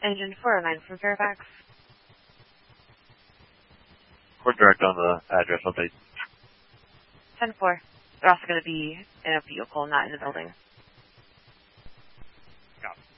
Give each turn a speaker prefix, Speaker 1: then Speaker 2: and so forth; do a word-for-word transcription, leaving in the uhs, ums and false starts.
Speaker 1: Engine four oh nine from Fairfax.
Speaker 2: Report direct on the address update.
Speaker 1: ten four. They're also going to be in a vehicle, not in the building.
Speaker 2: Copy.